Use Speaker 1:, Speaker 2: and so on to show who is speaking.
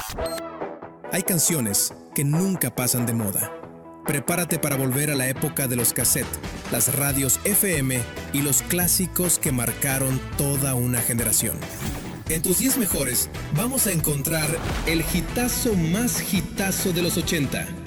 Speaker 1: Hay canciones que nunca pasan de moda. Prepárate para volver a la época de los cassettes, las radios FM y los clásicos que marcaron toda una generación. En tus 10 mejores vamos a encontrar el hitazo más hitazo de los 80.